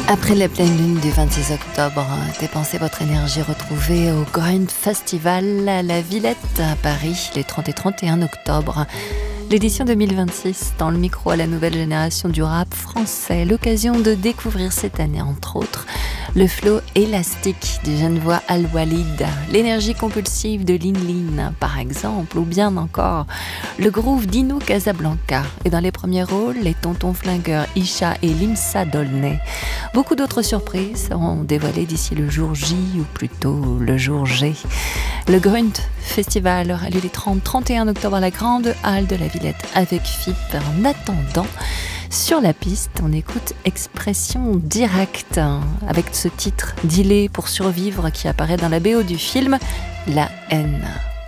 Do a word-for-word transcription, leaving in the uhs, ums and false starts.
Après la pleine lune du vingt-six octobre, dépensez votre énergie retrouvée au Grunt Festival à la Villette à Paris les trente et trente et un octobre. L'édition deux mille vingt-six, dans le micro à la nouvelle génération du rap français. L'occasion de découvrir cette année, entre autres, le flow élastique du Genevois Al Walid, l'énergie compulsive de Lin Lin, par exemple, ou bien encore le groove d'Ino Casablanca. Et dans les premiers rôles, les tontons flingueurs Isha et Limsa Dolnay. Beaucoup d'autres surprises seront dévoilées d'ici le jour J, ou plutôt le jour G. Le Grunt Festival aura lieu les trente et trente et un octobre à la Grande Halle de la Villette avec F I P. En attendant, sur la piste, on écoute Expression Directe avec ce titre Dealer pour survivre qui apparaît dans la B O du film La haine.